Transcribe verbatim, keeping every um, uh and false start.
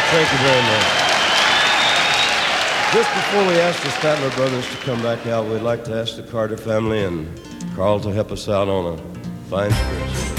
Thank you very much. Just before we ask the Statler brothers to come back out, we'd like to ask the Carter family and Carl to help us out on a fine spiritual.